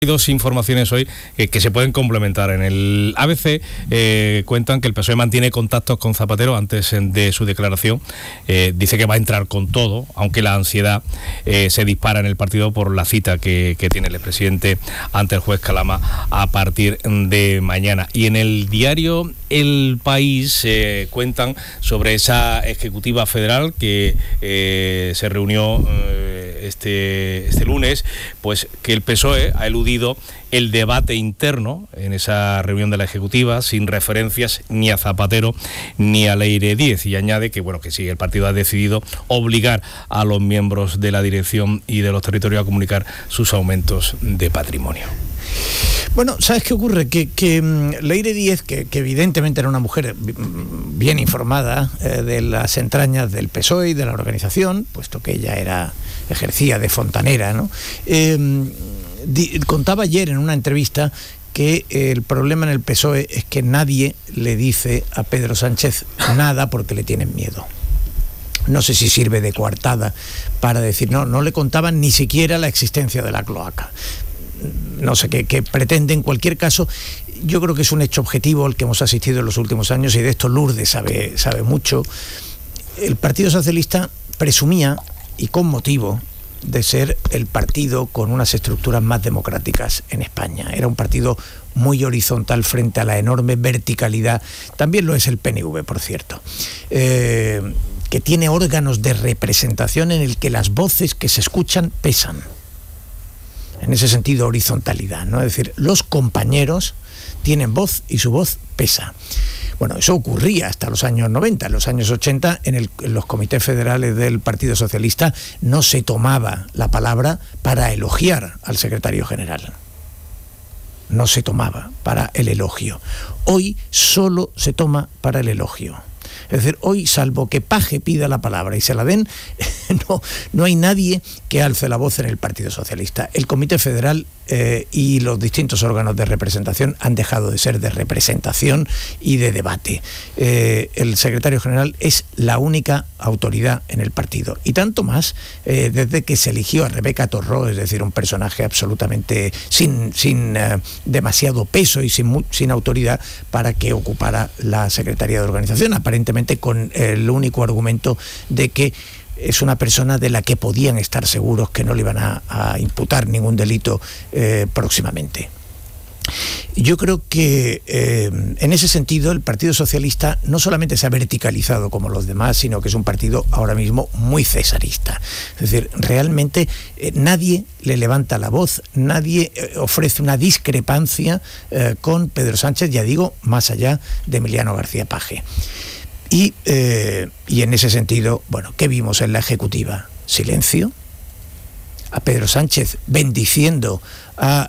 Hay dos informaciones hoy que se pueden complementar. En el ABC cuentan que el PSOE mantiene contactos con Zapatero antes de su declaración. Dice que va a entrar con todo, aunque la ansiedad se dispara en el partido por la cita que tiene el expresidente ante el juez Calama a partir de mañana. Y en el diario El País cuentan sobre esa ejecutiva federal que se reunió este lunes, pues que el PSOE ha eludido el debate interno en esa reunión de la Ejecutiva, sin referencias ni a Zapatero ni a Leire Díez, y añade que bueno, que sí, el partido ha decidido obligar a los miembros de la dirección y de los territorios a comunicar sus aumentos de patrimonio. Bueno, ¿sabes qué ocurre? Que Leire Díez, que evidentemente era una mujer bien informada de las entrañas del PSOE y de la organización, puesto que ella ejercía de fontanera, ¿no? Contaba ayer en una entrevista que el problema en el PSOE es que nadie le dice a Pedro Sánchez nada porque le tienen miedo. No sé si sirve de coartada para decir, no le contaban ni siquiera la existencia de la cloaca. No sé qué pretende. En cualquier caso, yo creo que es un hecho objetivo al que hemos asistido en los últimos años, y de esto Lourdes sabe mucho. El Partido Socialista presumía, y con motivo, de ser el partido con unas estructuras más democráticas en España. Era un partido muy horizontal frente a la enorme verticalidad. También lo es el PNV, por cierto, que tiene órganos de representación en el que las voces que se escuchan pesan. En ese sentido, horizontalidad, ¿no? Es decir, los compañeros tienen voz y su voz pesa. Bueno, eso ocurría hasta los años 90. En los años 80, en los comités federales del Partido Socialista, no se tomaba la palabra para elogiar al secretario general. No se tomaba para el elogio. Hoy solo se toma para el elogio. Es decir, hoy, salvo que Paje pida la palabra y se la den, no hay nadie que alce la voz en el Partido Socialista. El Comité Federal y los distintos órganos de representación han dejado de ser de representación y de debate. El secretario general es la única autoridad en el partido. Y tanto más desde que se eligió a Rebeca Torró, es decir, un personaje absolutamente sin demasiado peso y sin autoridad para que ocupara la Secretaría de Organización, aparentemente con el único argumento de que es una persona de la que podían estar seguros que no le iban a imputar ningún delito próximamente. Yo creo que en ese sentido el Partido Socialista no solamente se ha verticalizado como los demás, sino que es un partido ahora mismo muy cesarista. Es decir, realmente nadie le levanta la voz, nadie ofrece una discrepancia con Pedro Sánchez, ya digo, más allá de Emiliano García Paje. Y en ese sentido, bueno, ¿qué vimos en la Ejecutiva? Silencio. A Pedro Sánchez bendiciendo a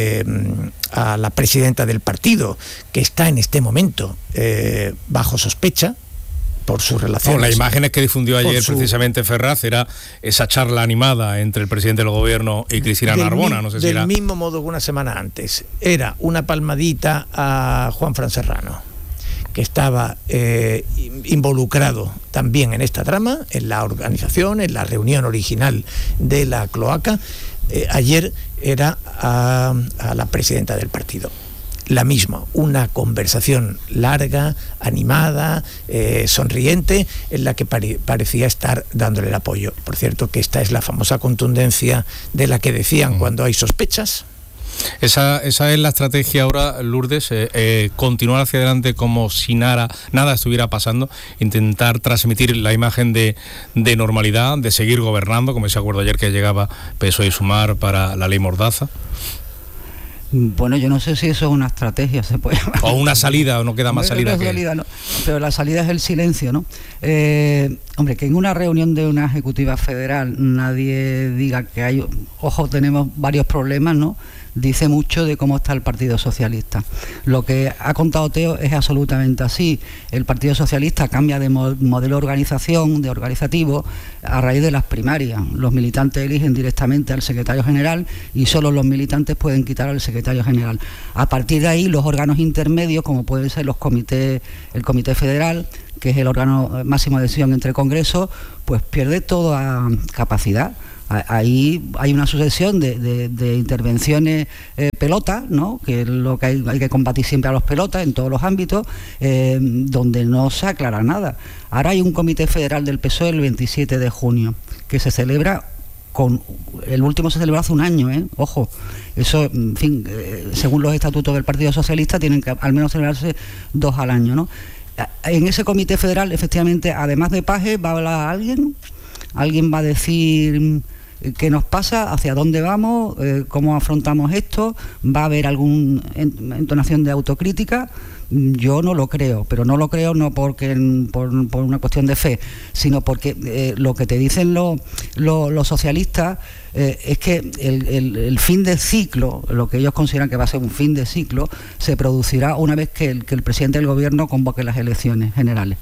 la presidenta del partido, que está en este momento bajo sospecha por sus relaciones. Las imágenes que difundió ayer precisamente Ferraz era esa charla animada entre el presidente del gobierno y Cristina Narbona. No sé si del mismo modo que una semana antes. Era una palmadita a Juanfran Serrano, que estaba involucrado también en esta trama, en la organización, en la reunión original de la cloaca. Ayer era a la presidenta del partido. La misma, una conversación larga, animada, sonriente, en la que parecía estar dándole el apoyo. Por cierto, que esta es la famosa contundencia de la que decían cuando hay sospechas. Esa es la estrategia ahora, Lourdes, continuar hacia adelante como si nada estuviera pasando, intentar transmitir la imagen de normalidad, de seguir gobernando, como ese acuerdo ayer que llegaba PSOE y Sumar para la ley Mordaza. Bueno, yo no sé si eso es una estrategia, se puede llamar. O una salida, o no queda más salida que... salida, no. Pero la salida es el silencio, ¿no? Hombre, que en una reunión de una ejecutiva federal nadie diga que hay... Ojo, tenemos varios problemas, ¿no? Dice mucho de cómo está el Partido Socialista. Lo que ha contado Teo es absolutamente así. El Partido Socialista cambia de modelo organizativo a raíz de las primarias. Los militantes eligen directamente al secretario general y solo los militantes pueden quitar al secretario general. A partir de ahí, los órganos intermedios, como pueden ser el Comité Federal, que es el órgano máximo de decisión entre Congresos, pues pierde toda capacidad. Ahí hay una sucesión de intervenciones pelotas, ¿no? Que es lo que hay que combatir siempre a los pelotas en todos los ámbitos, donde no se aclara nada. Ahora hay un comité federal del PSOE el 27 de junio, que se celebra el último se celebró hace un año, ojo, eso, en fin, según los estatutos del Partido Socialista tienen que al menos celebrarse 2 al año, ¿no? En ese comité federal, efectivamente, además de Paje, va a hablar alguien va a decir qué nos pasa, hacia dónde vamos, cómo afrontamos esto, va a haber alguna entonación de autocrítica. Yo no lo creo, pero no lo creo no porque por una cuestión de fe, sino porque lo que te dicen los socialistas es que el fin de ciclo, lo que ellos consideran que va a ser un fin de ciclo, se producirá una vez que el presidente del gobierno convoque las elecciones generales.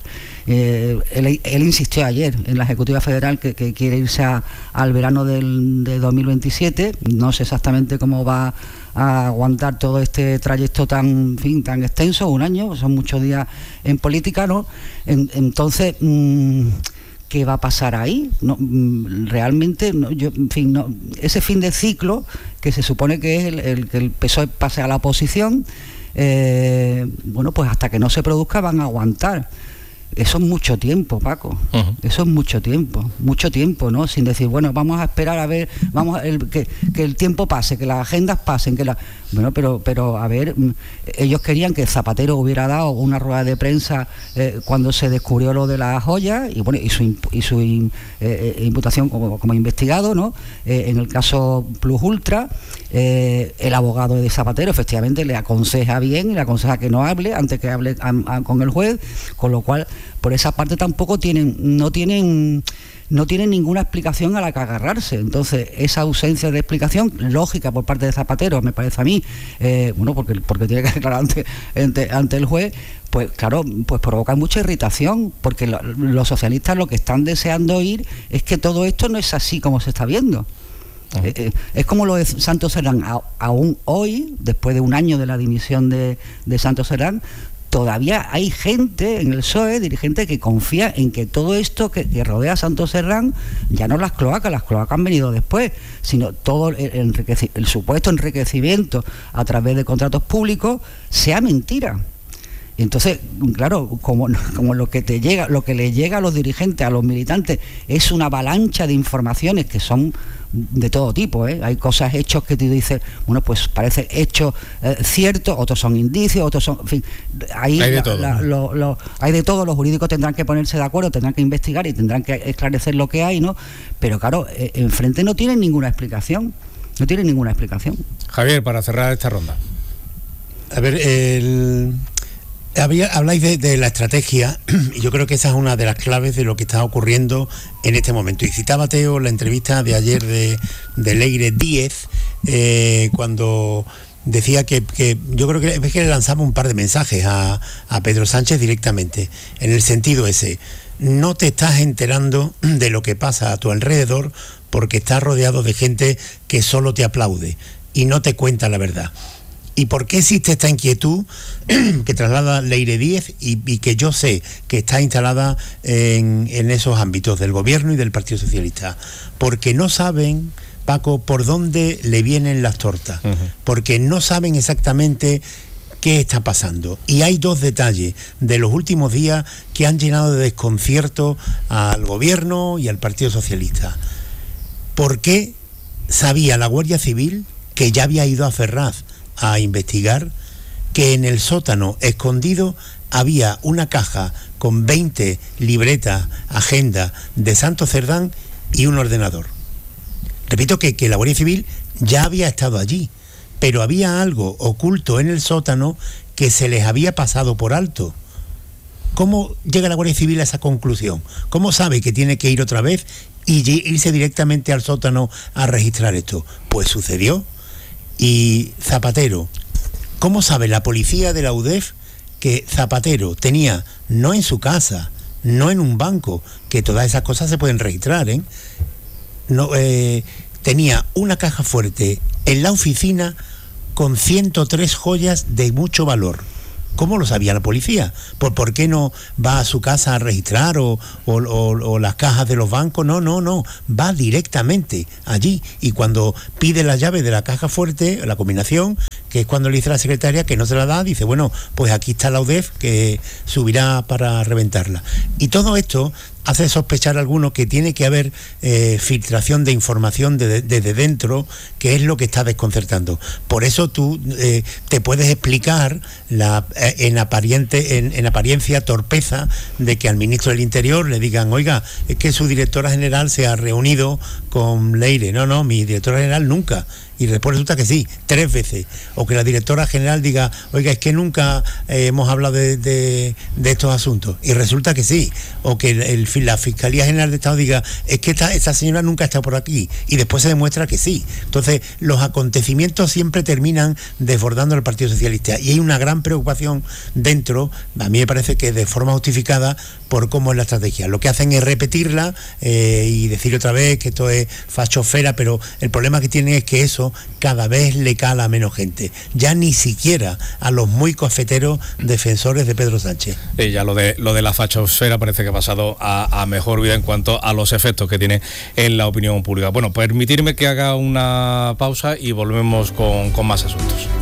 Él insistió ayer en la Ejecutiva Federal que quiere irse al verano de 2027, no sé exactamente cómo va a aguantar todo este trayecto tan extenso, un año, son muchos días en política, ¿no? Entonces, ¿qué va a pasar ahí? No, realmente, no, ese fin de ciclo, que se supone que es el que el PSOE pase a la oposición, bueno, pues hasta que no se produzca van a aguantar. Eso es mucho tiempo, Paco. Uh-huh. Eso es mucho tiempo, ¿no? Sin decir, bueno, vamos a esperar a ver, que el tiempo pase, que las agendas pasen, bueno, pero a ver, ellos querían que Zapatero hubiera dado una rueda de prensa cuando se descubrió lo de las joyas y bueno, y su imputación como investigado, ¿no? En el caso Plus Ultra, el abogado de Zapatero efectivamente le aconseja bien, le aconseja que no hable antes que hable con el juez, con lo cual por esa parte tampoco no tienen ninguna explicación a la que agarrarse. Entonces, esa ausencia de explicación lógica por parte de Zapatero, me parece a mí, bueno, porque tiene que declarar ante el juez, pues claro, pues provoca mucha irritación, porque los socialistas lo que están deseando oír es que todo esto no es así como se está viendo. Es como lo de Santos Cerdán. Aún hoy, después de un año de la dimisión de Santos Cerdán, todavía hay gente en el PSOE, dirigente, que confía en que todo esto que rodea a Santos Cerdán, ya no las cloacas han venido después, sino todo el supuesto enriquecimiento a través de contratos públicos sea mentira. Y entonces, claro, como lo que le llega a los dirigentes, a los militantes, es una avalancha de informaciones que son de todo tipo, Hay cosas, hechos que te dices, bueno, pues parece hechos ciertos, otros son indicios, otros son, en fin, hay de todo, hay de todo. Los jurídicos tendrán que ponerse de acuerdo, tendrán que investigar y tendrán que esclarecer lo que hay, ¿no? Pero claro, enfrente no tienen ninguna explicación. Javier, para cerrar esta ronda. A ver, habláis de la estrategia, y yo creo que esa es una de las claves de lo que está ocurriendo en este momento. Y citaba Teo la entrevista de ayer de Leire Díez, cuando decía que yo creo que le lanzamos un par de mensajes a Pedro Sánchez directamente, en el sentido ese: no te estás enterando de lo que pasa a tu alrededor porque estás rodeado de gente que solo te aplaude y no te cuenta la verdad. ¿Y por qué existe esta inquietud que traslada Leire Díez y que yo sé que está instalada en esos ámbitos del gobierno y del Partido Socialista? Porque no saben, Paco, por dónde le vienen las tortas, porque no saben exactamente qué está pasando. Y hay 2 detalles de los últimos días que han llenado de desconcierto al gobierno y al Partido Socialista. ¿Por qué sabía la Guardia Civil, que ya había ido a Ferraz a investigar, que en el sótano escondido había una caja con 20 libretas, agenda de Santos Cerdán y un ordenador? Repito que la Guardia Civil ya había estado allí, pero había algo oculto en el sótano que se les había pasado por alto. ¿Cómo llega la Guardia Civil a esa conclusión? ¿Cómo sabe que tiene que ir otra vez y irse directamente al sótano a registrar esto? Pues sucedió. Y Zapatero, ¿cómo sabe la policía de la UDEF que Zapatero tenía, no en su casa, no en un banco, que todas esas cosas se pueden registrar, no, tenía una caja fuerte en la oficina con 103 joyas de mucho valor? ¿Cómo lo sabía la policía? ¿Por qué no va a su casa a registrar o las cajas de los bancos? No, va directamente allí, y cuando pide la llave de la caja fuerte, la combinación, que es cuando le dice la secretaria que no se la da, dice, bueno, pues aquí está la UDEF que subirá para reventarla. Y todo esto hace sospechar a algunos que tiene que haber filtración de información desde dentro, que es lo que está desconcertando. Por eso tú te puedes explicar en apariencia torpeza de que al ministro del Interior le digan, oiga, es que su directora general se ha reunido con Leire. No, mi directora general nunca. Y después resulta que sí, 3 veces. O que la directora general diga, oiga, es que nunca hemos hablado de estos asuntos. Y resulta que sí. O que la Fiscalía General de Estado diga, es que esta señora nunca ha estado por aquí. Y después se demuestra que sí. Entonces, los acontecimientos siempre terminan desbordando al Partido Socialista. Y hay una gran preocupación dentro, a mí me parece que de forma justificada, por cómo es la estrategia. Lo que hacen es repetirla y decir otra vez que esto es fachosfera, pero el problema que tienen es que eso cada vez le cala a menos gente, ya ni siquiera a los muy cafeteros defensores de Pedro Sánchez. Ya lo de la fachosfera parece que ha pasado a mejor vida en cuanto a los efectos que tiene en la opinión pública. Bueno, permitirme que haga una pausa y volvemos con más asuntos.